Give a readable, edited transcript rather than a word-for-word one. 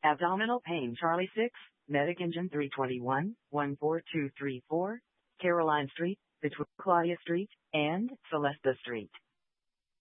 Abdominal pain, Charlie 6, Medic Engine 321, 14234, Caroline Street, between Claudia Street and Celesta Street.